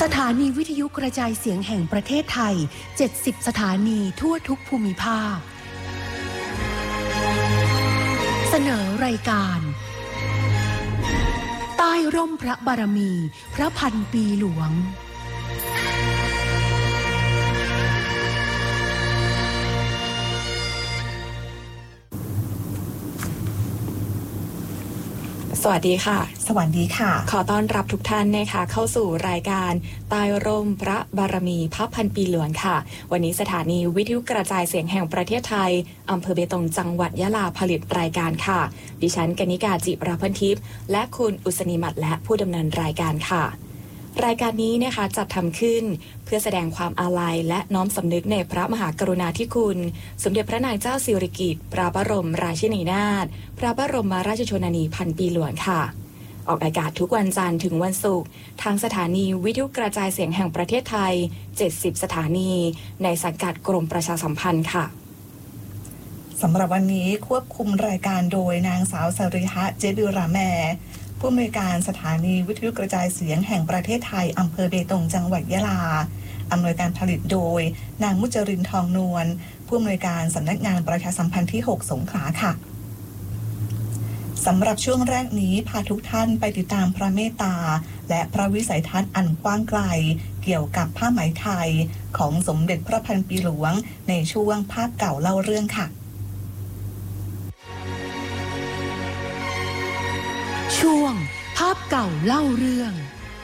สถานีวิทยุกระจายเสียงแห่งประเทศไทย70สถานีทั่วทุกภูมิภาคเสนอรายการใต้ร่มพระบารมีพระพันปีหลวงสวัสดีค่ะสวัสดีค่ะขอต้อนรับทุกท่านนะคะเข้าสู่รายการใต้ร่มพระบารมีพระพันปีหลวงค่ะวันนี้สถานีวิทยุกระจายเสียงแห่งประเทศไทยอำเภอเบตงจังหวัดยะลาผลิตรายการค่ะดิฉันกนิกาจิราพันทิพย์และคุณอุศนีมัดและผู้ดำเนินรายการค่ะรายการนี้นะคะจัดทำขึ้นเพื่อแสดงความอาลัยและน้อมสำนึกในพระมหากรุณาธิคุณสมเด็จพระนางเจ้าสิริกิติ์พระบรมราชินีนาถพระบรมราชชนนีพันปีหลวงค่ะออกอากาศทุกวันจันทร์ถึงวันศุกร์ทางสถานีวิทยุกระจายเสียงแห่งประเทศไทย70สถานีในสังกัดกรมประชาสัมพันธ์ค่ะสำหรับวันนี้ควบคุมรายการโดยนางสาวสริหะเจบิราแมผู้อำนวยการสถานีวิทยุกระจายเสียงแห่งประเทศไทยอำเภอเบตงจังหวัดยะลาอำนวยการผลิตโดยนางมุจรินทองนวลผู้อำนวยการสำนักงานประชาสัมพันธ์ที่6สงขลาค่ะสำหรับช่วงแรกนี้พาทุกท่านไปติดตามพระเมตตาและพระวิสัยทัศน์อันกว้างไกลเกี่ยวกับผ้าไหมไทยของสมเด็จพระพันปีหลวงในช่วงภาพเก่าเล่าเรื่องค่ะช่วงภาพเก่าเล่าเรื่อง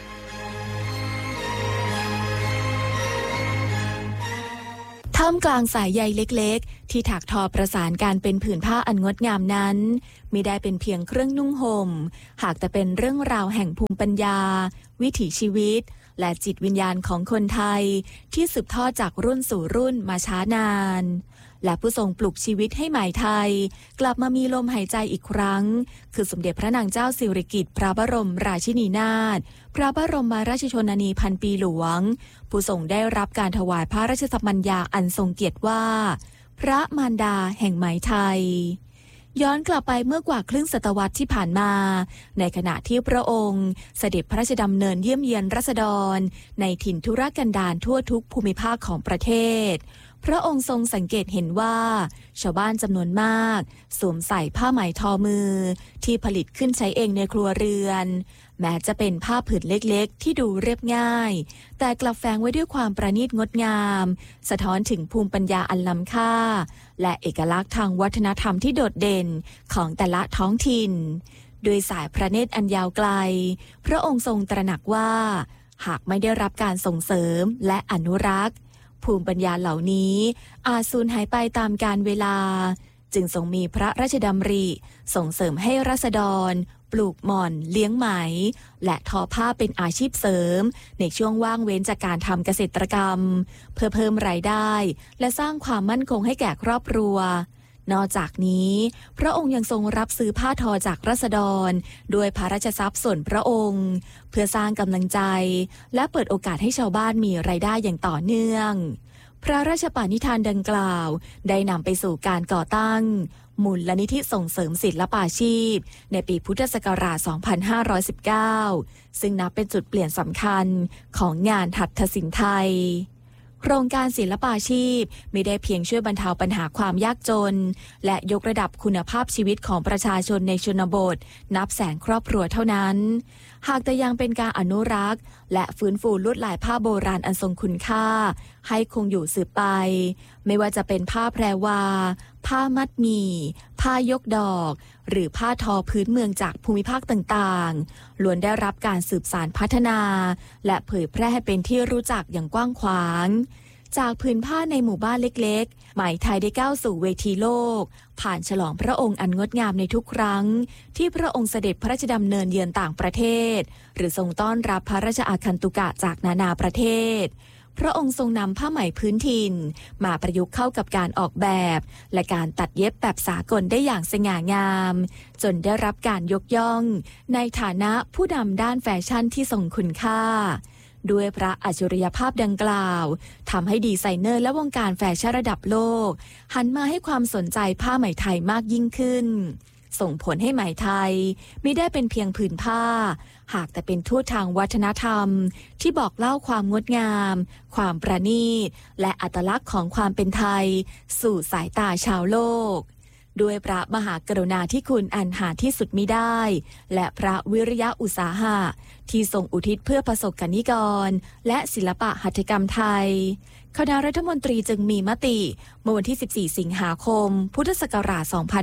ท่ามกลางสายใยเล็กๆที่ถักทอประสานการเป็นผืนผ้าอันงดงามนั้นมิได้เป็นเพียงเครื่องนุ่งห่มหากแต่เป็นเรื่องราวแห่งภูมิปัญญาวิถีชีวิตและจิตวิญญาณของคนไทยที่สืบทอดจากรุ่นสู่รุ่นมาช้านานและผู้ทรงปลุกชีวิตให้ไหมไทยกลับมามีลมหายใจอีกครั้งคือสมเด็จพระนางเจ้าสิริกิติ์พระบรมราชินีนาถพระบรมราชชนนีพันปีหลวงผู้ทรงได้รับการถวายพระราชสมัญญาอันทรงเกียรติว่าพระมารดาแห่งไหมไทยย้อนกลับไปเมื่อกว่าครึ่งศตวรรษที่ผ่านมาในขณะที่พระองค์เสด็จพระราชดำเนินเยี่ยมเยียนราษฎรในถิ่นทุรกันดารทั่วทุกภูมิภาคของประเทศพระองค์ทรงสังเกตเห็นว่าชาวบ้านจำนวนมากสวมใส่ผ้าไหมทอมือที่ผลิตขึ้นใช้เองในครัวเรือนแม้จะเป็นผ้าผืนเล็กๆที่ดูเรียบง่ายแต่กลับแฝงไว้ด้วยความประณีตงดงามสะท้อนถึงภูมิปัญญาอันล้ำค่าและเอกลักษณ์ทางวัฒนธรรมที่โดดเด่นของแต่ละท้องถิ่นด้วยสายพระเนตรอันยาวไกลพระองค์ทรงตระหนักว่าหากไม่ได้รับการส่งเสริมและอนุรักษ์ภูมิปัญญาเหล่านี้อาจสูญหายไปตามกาลเวลาจึงทรงมีพระราชดำริส่งเสริมให้ราษฎรปลูกหม่อนเลี้ยงไหมและทอผ้าเป็นอาชีพเสริมในช่วงว่างเว้นจากการทำเกษตรกรรมเพื่อเพิ่มรายได้และสร้างความมั่นคงให้แก่ครอบครัวนอกจากนี้พระองค์ยังทรงรับซื้อผ้าทอจากราษฎรด้วยพระราชทรัพย์ส่วนพระองค์เพื่อสร้างกำลังใจและเปิดโอกาสให้ชาวบ้านมีรายได้อย่างต่อเนื่องพระราชปณิธานดังกล่าวได้นำไปสู่การก่อตั้งมูลนิธิส่งเสริมศิลปาชีพในปีพุทธศักราช 2519 ซึ่งนับเป็นจุดเปลี่ยนสำคัญของงานหัตถศิลป์ไทยโครงการศิลปาชีพไม่ได้เพียงช่วยบรรเทาปัญหาความยากจนและยกระดับคุณภาพชีวิตของประชาชนในชนบทนับแสนครอบครัวเท่านั้นหากแต่ยังเป็นการอนุรักษ์และฟื้นฟูลวดลายผ้าโบราณอันทรงคุณค่าให้คงอยู่สืบไปไม่ว่าจะเป็นผ้าแพรวาผ้ามัดหมี่ผ้ายกดอกหรือผ้าทอพื้นเมืองจากภูมิภาคต่างๆล้วนได้รับการสืบสานพัฒนาและเผยแพร่ให้เป็นที่รู้จักอย่างกว้างขวางจากผืนผ้าในหมู่บ้านเล็กๆไหมไทยได้ก้าวสู่เวทีโลกผ่านฉลองพระองค์อันงดงามในทุกครั้งที่พระองค์เสด็จพระราชดำเนินเยือนต่างประเทศหรือทรงต้อนรับพระราชอาคันตุกะจากนานาประเทศพระองค์ทรงนำผ้าไหมพื้นถิ่นมาประยุกต์เข้ากับการออกแบบและการตัดเย็บแบบสากลได้อย่างสง่างามจนได้รับการยกย่องในฐานะผู้นำด้านแฟชั่นที่ทรงคุณค่าด้วยพระอัจฉริยภาพดังกล่าวทำให้ดีไซเนอร์และวงการแฟชั่นระดับโลกหันมาให้ความสนใจผ้าไหมไทยมากยิ่งขึ้นส่งผลให้ไหมไทยไม่ได้เป็นเพียงผืนผ้าหากแต่เป็นทูตทางวัฒนธรรมที่บอกเล่าความงดงามความประณีตและอัตลักษณ์ของความเป็นไทยสู่สายตาชาวโลกด้วยพระมหากรุณาธิคุณอันหาที่สุดมิได้และพระวิริยะอุตสาหะที่ทรงอุทิศเพื่อประสบกนิกรและศิลปะหัตถกรรมไทยคณะรัฐมนตรีจึงมีมติเมื่อวันที่ 14 สิงหาคม พุทธศักราช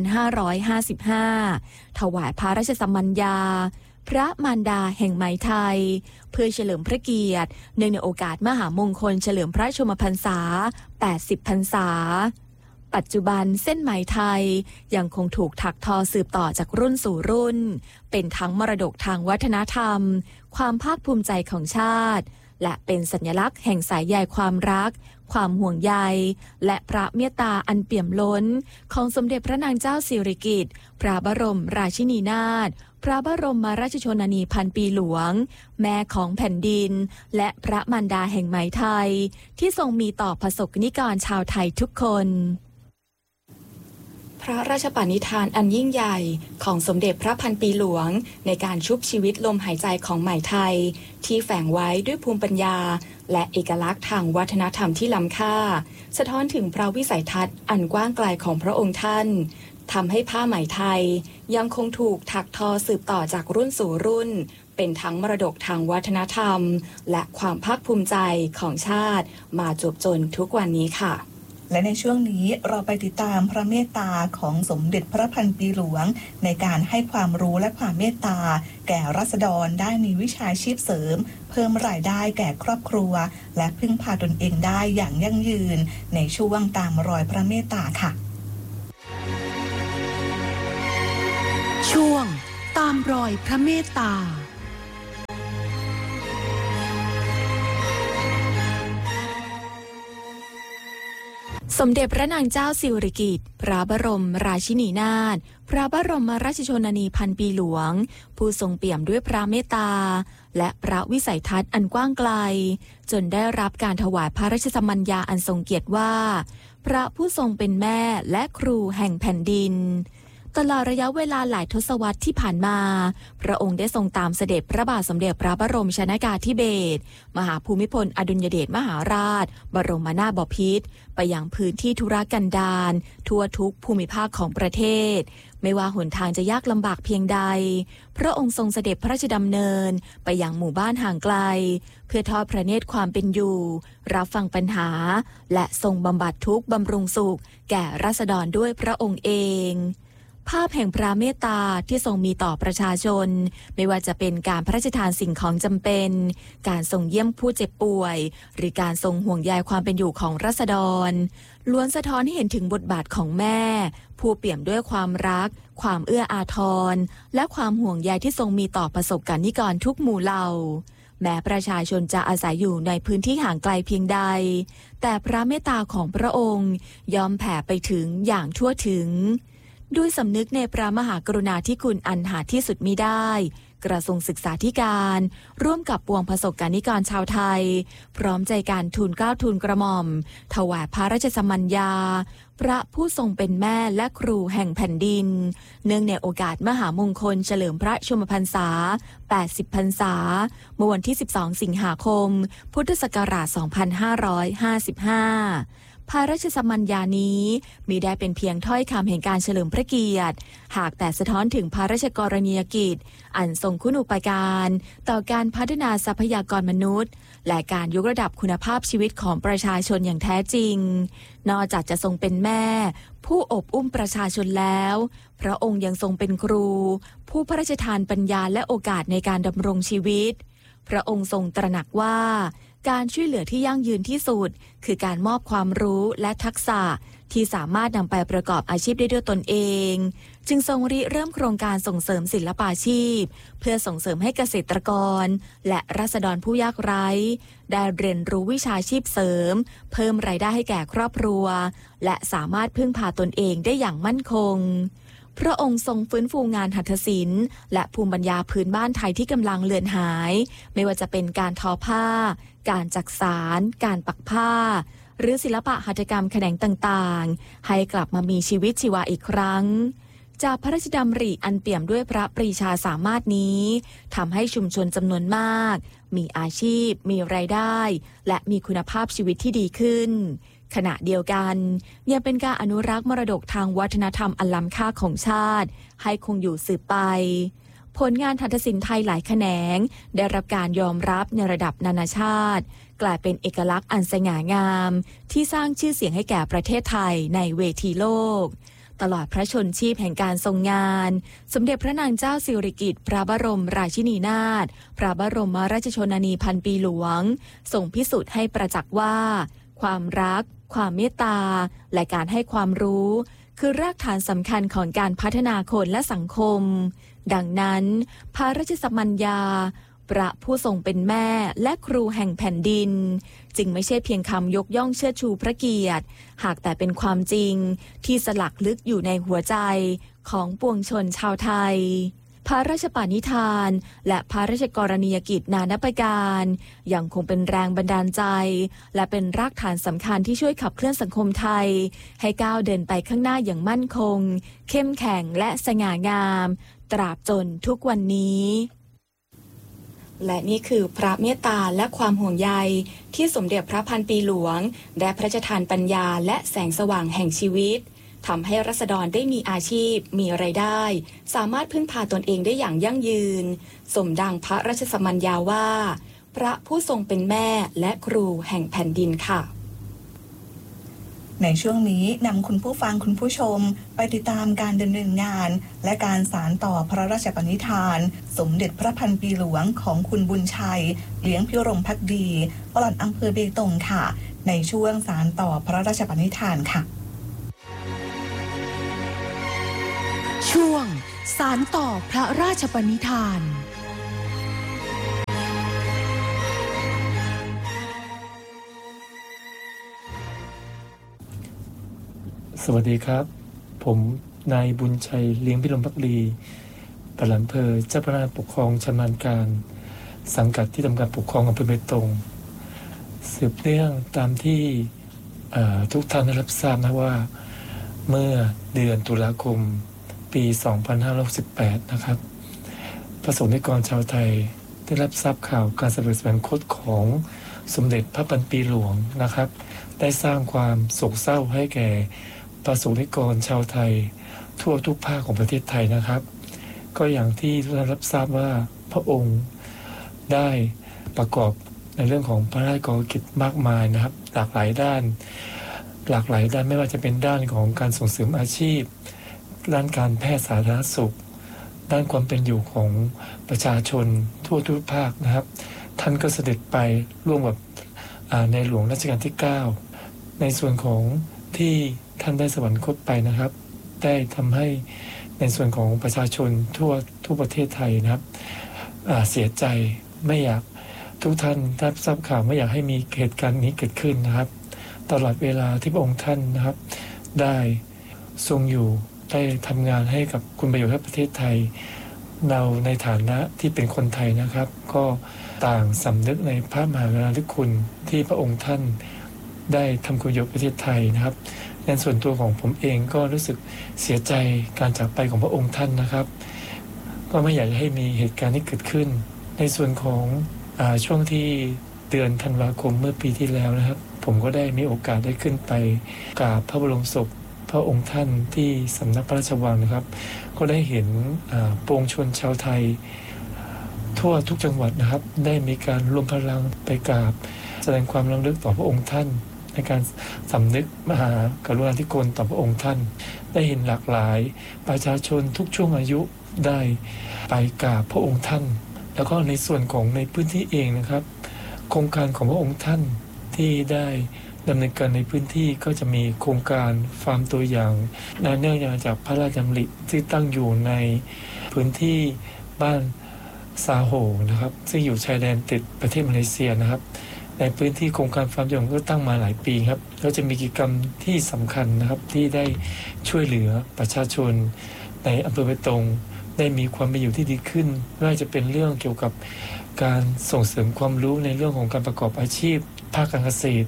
2555 ถวายพระราชสมัญญาพระมารดาแห่งไหมไทยเพื่อเฉลิมพระเกียรติเนื่องในโอกาสมหามงคลเฉลิมพระชนมพรรษา 80 พรรษาปัจจุบันเส้นไหมไทยยังคงถูกถักทอสืบต่อจากรุ่นสู่รุ่นเป็นทั้งมรดกทางวัฒนธรรมความภาคภูมิใจของชาติและเป็นสัญลักษณ์แห่งสายใยความรักความห่วงใยและพระเมตตาอันเปี่ยมล้นของสมเด็จพระนางเจ้าสิริกิติ์พระบรมราชินีนาถพระบรมราชชนนีพันปีหลวงแม่ของแผ่นดินและพระมารดาแห่งไหมไทยที่ทรงมีต่อประสบนิกรชาวไทยทุกคนพระราชปณิธานอันยิ่งใหญ่ของสมเด็จพระพันปีหลวงในการชุบชีวิตลมหายใจของไหมไทยที่แฝงไว้ด้วยภูมิปัญญาและเอกลักษณ์ทางวัฒนธรรมที่ล้ำค่าสะท้อนถึงพระวิสัยทัศน์อันกว้างไกลของพระองค์ท่านทำให้ผ้าไหมไทยยังคงถูกถักทอสืบต่อจากรุ่นสู่รุ่นเป็นทั้งมรดกทางวัฒนธรรมและความภาคภูมิใจของชาติมาจวบจนทุกวันนี้ค่ะและในช่วงนี้เราไปติดตามพระเมตตาของสมเด็จพระพันปีหลวงในการให้ความรู้และความเมตตาแก่ราษฎรได้มีวิชาชีพเสริมเพิ่มรายได้แก่ครอบครัวและพึ่งพาตนเองได้อย่างยั่งยืนในช่วงตามรอยพระเมตตาค่ะช่วงตามรอยพระเมตตาสมเด็จพระนางเจ้าสิริกิติ์พระบรมราชินีนาถพระบรมราชชนนีพันปีหลวงผู้ทรงเปี่ยมด้วยพระเมตตาและพระวิสัยทัศน์อันกว้างไกลจนได้รับการถวายพระราชสมัญญาอันทรงเกียรติว่าพระผู้ทรงเป็นแม่และครูแห่งแผ่นดินตลอดระยะเวลาหลายทศวรรษที่ผ่านมาพระองค์ได้ทรงตามเสด็จพระบาทสมเด็จพระบรมชนกาธิเบศรมหาภูมิพลอดุลยเดชมหาราชบรมนาถบพิตรไปยังพื้นที่ทุรกันดารทั่วทุกภูมิภาคของประเทศไม่ว่าหนทางจะยากลำบากเพียงใดพระองค์ทรงเสด็จพระราชดำเนินไปยังหมู่บ้านห่างไกลเพื่อทอดพระเนตรความเป็นอยู่รับฟังปัญหาและทรงบำบัดทุกข์บำรุงสุขแก่ราษฎรด้วยพระองค์เองภาพแห่งพระเมตตาที่ทรงมีต่อประชาชนไม่ว่าจะเป็นการพระราชทานสิ่งของจำเป็นการทรงเยี่ยมผู้เจ็บป่วยหรือการทรงห่วงใยความเป็นอยู่ของราษฎรล้วนสะท้อนให้เห็นถึงบทบาทของแม่ผู้เปี่ยมด้วยความรักความเอื้ออาทรและความห่วงใยที่ทรงมีต่อประสบกนิกรทุกหมู่เหล่าแม้ประชาชนจะอาศัยอยู่ในพื้นที่ห่างไกลเพียงใดแต่พระเมตตาของพระองค์ยอมแผ่ไปถึงอย่างทั่วถึงด้วยสำนึกในพระมหากรุณาธิคุณอันหาที่สุดมิได้กระทรวงศึกษาธิการร่วมกับปวงประสบกนิกรชาวไทยพร้อมใจการทูลเกล้าทูลกระหม่อมถวายพระราชสมัญญาพระผู้ทรงเป็นแม่และครูแห่งแผ่นดินเนื่องในโอกาสมหามงคลเฉลิมพระชนมพรรษา 80 พรรษาเมื่อวันที่ 12 สิงหาคม พุทธศักราช 2555พระราชสมัญญานี้มิได้เป็นเพียงถ้อยคำแห่งการเฉลิมพระเกียรติหากแต่สะท้อนถึงพระราชกรณียกิจอันทรงคุณูปการต่อการพัฒนาทรัพยากรมนุษย์และการยกระดับคุณภาพชีวิตของประชาชนอย่างแท้จริงนอกจากจะทรงเป็นแม่ผู้อบอุ้มประชาชนแล้วพระองค์ยังทรงเป็นครูผู้พระราชทานปัญญาและโอกาสในการดำรงชีวิตพระองค์ทรงตระหนักว่าการช่วยเหลือที่ยั่งยืนที่สุดคือการมอบความรู้และทักษะที่สามารถนำไปประกอบอาชีพได้ด้วยตนเองจึงทรงริเริ่มโครงการส่งเสริมศิลปาชีพเพื่อส่งเสริมให้เกษตรกรและราษฎรผู้ยากไร้ได้เรียนรู้วิชาชีพเสริมเพิ่มรายได้ให้แก่ครอบครัวและสามารถพึ่งพาตนเองได้อย่างมั่นคงพระองค์ทรงฟื้นฟูงานหัตถศิลป์และภูมิปัญญาพื้นบ้านไทยที่กำลังเลือนหายไม่ว่าจะเป็นการทอผ้าการจักสานการปักผ้าหรือศิลปะหัตถกรรมแขนงต่างๆให้กลับมามีชีวิตชีวาอีกครั้งจากพระราชดำริอันเปี่ยมด้วยพระปรีชาสามารถนี้ทำให้ชุมชนจำนวนมากมีอาชีพมีรายได้และมีคุณภาพชีวิตที่ดีขึ้นขณะเดียวกันยังเป็นการอนุรักษ์มรดกทางวัฒนธรรมอันล้ำค่าของชาติให้คงอยู่สืบไปผลงานหัตถศิลป์ไทยหลายแขนงได้รับการยอมรับในระดับนานาชาติกลายเป็นเอกลักษณ์อันสง่างามที่สร้างชื่อเสียงให้แก่ประเทศไทยในเวทีโลกตลอดพระชนชีพแห่งการทรงงานสมเด็จพระนางเจ้าสิริกิติ์พระบรมราชินีนาถพระบรมราชชนนีพันปีหลวงทรงพิสูจน์ให้ประจักษ์ว่าความรักความเมตตาและการให้ความรู้คือรากฐานสำคัญของการพัฒนาคนและสังคมดังนั้นพระราชสมัญญาพระผู้ทรงเป็นแม่และครูแห่งแผ่นดินจึงไม่ใช่เพียงคำยกย่องเชิดชูพระเกียรติหากแต่เป็นความจริงที่สลักลึกอยู่ในหัวใจของปวงชนชาวไทยพระราชปณิธานและพระราชกรณียกิจนานาประการยังคงเป็นแรงบันดาลใจและเป็นรากฐานสำคัญที่ช่วยขับเคลื่อนสังคมไทยให้ก้าวเดินไปข้างหน้าอย่างมั่นคงเข้มแข็งและสง่างามตราบจนทุกวันนี้และนี่คือพระเมตตาและความห่วงใยที่สมเด็จพระพันปีหลวงได้พระราชทานปัญญาและแสงสว่างแห่งชีวิตทำให้ราษฎรได้มีอาชีพมีรายได้สามารถพึ่งพาตนเองได้อย่างยั่งยืนสมดังพระราชสมัญญาว่าพระผู้ทรงเป็นแม่และครูแห่งแผ่นดินค่ะในช่วงนี้นำคุณผู้ฟังคุณผู้ชมไปติดตามการดำเนินงานและการสานต่อพระราชปณิธานสมเด็จพระพันปีหลวงของคุณบุญชัยเลี้ยงพิรมภักดีปลัดอำเภอเบตงค่ะในช่วงสานต่อพระราชปณิธานค่ะช่วงสานต่อพระราชปณิธานสวัสดีครับผมนายบุญชัยเลี้ยงพิรมภักดีปลัดอำเภอเจ้าพนักงานปกครองชำนาญการสังกัดที่ทำการปกครองอำเภอเบตงสืบเนื่องตามที่ทุกท่านได้รับทราบนะว่าเมื่อเดือนตุลาคมปี 2568 นะครับประสงค์นิกรชาวไทยได้รับทราบข่าวการเสด็จสวรรคตของสมเด็จพระพันปีหลวงนะครับได้สร้างความโศกเศร้าให้แก่ประสงค์นิกรชาวไทยทั่วทุกภาคของประเทศไทยนะครับก็อย่างที่ทุกท่านรับทราบว่าพระองค์ได้ประกอบในเรื่องของพระราชกรณียกิจมากมายนะครับหลากหลายด้านไม่ว่าจะเป็นด้านของการส่งเสริมอาชีพด้านการแพทย์สาธารณสุขด้านความเป็นอยู่ของประชาชนทั่วทุกภาคนะครับท่านก็เสด็จไปร่วมกับในหลวงรัชกาลที่ 9ในส่วนของที่ท่านได้สวรรคตไปนะครับได้ทำให้ในส่วนของประชาชนทั่วประเทศไทยนะครับเสียใจไม่อยากทุกท่านรับทราบข่าวไม่อยากให้มีเหตุการณ์นี้เกิดขึ้นนะครับตลอดเวลาที่พระองค์ท่านนะครับได้ทรงอยู่ได้ทำงานให้กับคุณประโยชน์ให้ประเทศไทยเราในฐานะที่เป็นคนไทยนะครับก็ต่างสำนึกในพระมหากรุณาธิคุณที่พระองค์ท่านได้ทำคุณประโยชน์ประเทศไทยนะครับในส่วนตัวของผมเองก็รู้สึกเสียใจการจากไปของพระองค์ท่านนะครับก็ไม่อยากให้มีเหตุการณ์นี้เกิดขึ้นในส่วนของช่วงที่เดือนธันวาคมเมื่อปีที่แล้วนะครับผมก็ได้มีโอกาสได้ขึ้นไปกราบพระบรมศพพระองค์ท่านที่สำนักพระราชวังนะครับก็ได้เห็นปวงชนชาวไทยทั่วทุกจังหวัดนะครับได้มีการรวมพลังไปกราบแสดงความรำลึกต่อพระองค์ท่านในการสำนึกมหากรุณาธิคุณต่อพระองค์ท่านได้เห็นหลากหลายประชาชนทุกช่วงอายุได้ไปกราบพระองค์ท่านแล้วก็ในส่วนของในพื้นที่เองนะครับโครงการของพระองค์ท่านที่ได้ดำเนินการในพื้นที่ก็จะมีโครงการฟาร์มตัวอย่างเนื่องมาจากพระราชดำริที่ตั้งอยู่ในพื้นที่บ้านซาโฮนะครับซึ่งอยู่ชายแดนติดประเทศมาเลเซียนะครับในพื้นที่โครงการฟาร์มตัวอย่างก็ตั้งมาหลายปีครับแล้วจะมีกิจกรรมที่สำคัญนะครับที่ได้ช่วยเหลือประชาชนในอำเภอเบตงได้มีความเป็นอยู่ที่ดีขึ้นไม่ว่าจะเป็นเรื่องเกี่ยวกับการส่งเสริมความรู้ในเรื่องของการประกอบอาชีพภาคการเกษตร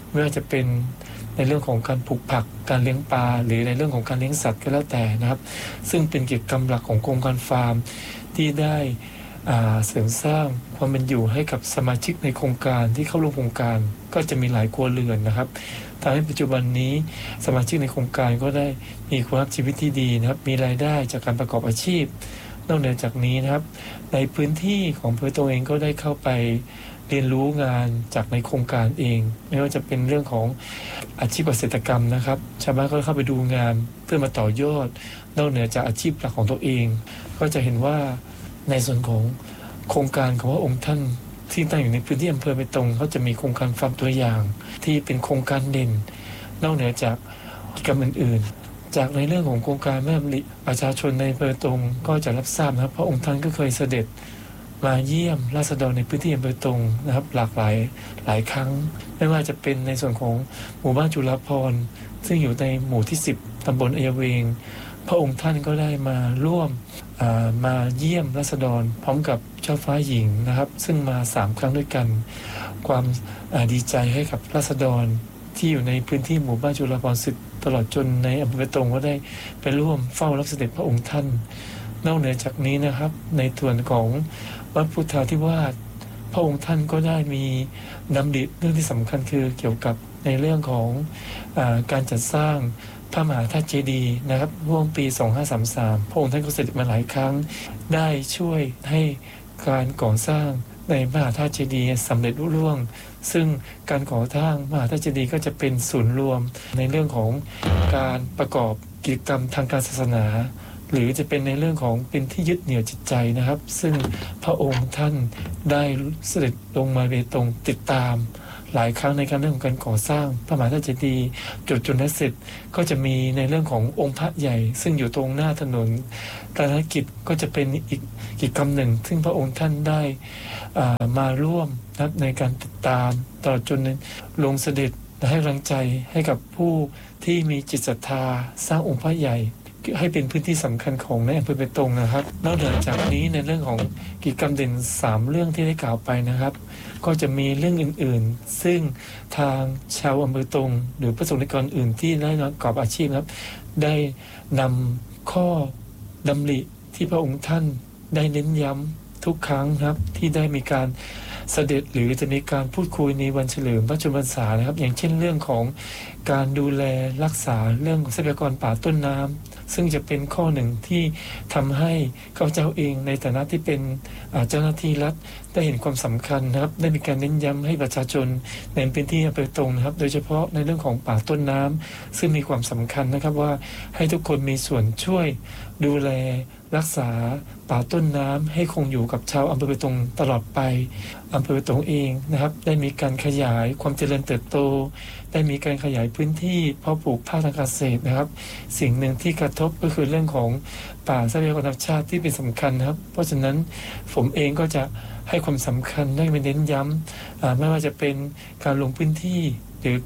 ไม่ว่าจะเป็นในเรื่องของการปลูกผักการเลี้ยงปลาหรือในเรื่องของการเลี้ยงสัตว์ก็แล้วแต่นะครับซึ่งเป็นกิจกรรมหลักของโครงการฟาร์มที่ได้เสริมสร้างความเป็นอยู่ให้กับสมาชิกในโครงการที่เข้าร่วมโครงการก็จะมีหลายครัวเรือนนะครับทำให้ปัจจุบันนี้สมาชิกในโครงการก็ได้มีคุณภาพชีวิตที่ดีนะครับมีรายได้จากการประกอบอาชีพนอกเหนือจากนี้นะครับในพื้นที่ของอำเภอตัวเองก็ได้เข้าไปเรียนรู้งานจากในโครงการเองไม่ว่าจะเป็นเรื่องของอาชีพเกษตรกรรมนะครับชาวบ้านก็เข้าไปดูงานเพื่อมาต่อยอดนอกเหนือจากอาชีพหลักของตัวเองก็จะเห็นว่าในส่วนของโครงการของพระองค์ท่านที่ตั้งอยู่ในพื้นที่อำเภอเบตงเขาจะมีโครงการฟาร์มตัวอย่างที่เป็นโครงการเด่นนอกเหนือจากกิจกรรมอื่นๆจากในเรื่องของโครงการแม่บริประชาชนในอำเภอเบตงก็จะรับทราบนะครับพระองค์ท่านก็เคยเสด็จมาเยี่ยมราษฎรในพื้นที่อำเภอเบตงนะครับหลากหลายครั้งไม่ว่าจะเป็นในส่วนของหมู่บ้านจุฬาภรณ์ซึ่งอยู่ในหมู่ที่10ตำบลอัยเวงพระองค์ท่านก็ได้มาร่วมมาเยี่ยมราษฎรพร้อมกับเจ้าฟ้าหญิงนะครับซึ่งมา3ครั้งด้วยกันความดีใจให้กับราษฎรที่อยู่ในพื้นที่หมู่บ้านจุฬาภรณ์ศึกตลอดจนในอำเภอเบตงก็ได้ไปร่วมเฝ้ารับเสด็จพระองค์ท่านนอกเหนือจากนี้นะครับในส่วนของวัดพุทธาธิวาสพระองค์ท่านก็ได้มีดำริเรื่องที่สำคัญคือเกี่ยวกับในเรื่องของการจัดสร้างพระมหาธาตุเจดีย์นะครับช่วงปี2533พระองค์ท่านก็เสด็จมาหลายครั้งได้ช่วยให้การก่อสร้างในมหาธาตุเจดีย์สำเร็จรุ่ร่วงซึ่งการก่อสร้างมหาธาตุเจดีย์ก็จะเป็นศูนย์รวมในเรื่องของการประกอบกิจกรรมทางการศาสนาหรือจะเป็นในเรื่องของเป็นที่ยึดเหนี่ยวจิตใจนะครับซึ่งพระองค์ท่านได้เสด็จลงมาเบตงติดตามหลายครั้งในการเรื่องของการก่อสร้างพระมหาธาตุเจดีย์จนเสร็จก็จะมีในเรื่องขององค์พระใหญ่ซึ่งอยู่ตรงหน้าถนนตานกิจก็จะเป็นอีกกิจกรรมหนึ่งซึ่งพระองค์ท่านได้มาร่วมนะครับในการติดตามตลอดจนลงเสด็จให้กำลังใจให้กับผู้ที่มีจิตศรัทธาสร้างองค์พระใหญ่ให้เป็นพื้นที่สำคัญของในอำเภอเบตงนะครับนอกจากนี้ในเรื่องของกิจกรรมเด่น3เรื่องที่ได้กล่าวไปนะครับก็จะมีเรื่องอื่นๆซึ่งทางชาวอำเภอเบตงหรือประสงค์นิกรอื่นที่ได้ประกอบอาชีพครับได้นำข้อดำริที่พระองค์ท่านได้เน้นย้ำทุกครั้งครับที่ได้มีการเสด็จหรือจะมีการพูดคุยในวันเฉลิมพระชนมพรรษานะครับอย่างเช่นเรื่องของการดูแลรักษาเรื่องทรัพยากรป่าต้นน้ำซึ่งจะเป็นข้อหนึ่งที่ทำให้ข้าพเจ้าเองในฐานะที่เป็นเจ้าหน้าที่รัฐได้เห็นความสำคัญนะครับได้มีการเน้นย้ำให้ประชาชนในพื้นที่อำเภอเบตงนะครับโดยเฉพาะในเรื่องของป่าต้นน้ำซึ่งมีความสำคัญนะครับว่าให้ทุกคนมีส่วนช่วยดูแลรักษาป่าต้นน้ำให้คงอยู่กับชาวอำเภอเบตงตลอดไปอำเภอเบตงเองนะครับได้มีการขยายความเจริญเติบโตได้มีการขยายพื้นที่เพาะปลูกภาคทางเกษตรนะครับสิ่งหนึ่งที่กระทบก็คือเรื่องของป่าทรัพยากรธรรมชาติที่เป็นสำคัญนะครับเพราะฉะนั้นผมเองก็จะให้ความสำคัญได้ไปเน้นย้ำไม่ว่าจะเป็นการลงพื้นที่หรือ